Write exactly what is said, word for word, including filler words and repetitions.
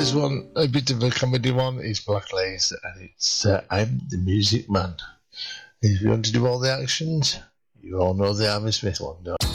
Here's one, a bit of a comedy one. It's Black Lace, and it's uh, I'm the Music Man. If you want to do all the actions, you all know the Harvey Smith one, don't you?